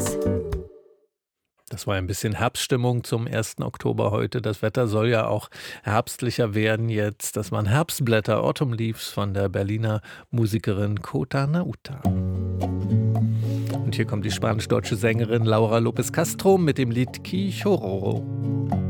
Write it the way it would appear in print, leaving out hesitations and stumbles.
News. Das war ein bisschen Herbststimmung zum 1. Oktober heute. Das Wetter soll ja auch herbstlicher werden jetzt. Das waren Herbstblätter, Autumn Leaves von der Berliner Musikerin Kota Nauta. Und hier kommt die spanisch-deutsche Sängerin Laura López Castro mit dem Lied Qui Chororo.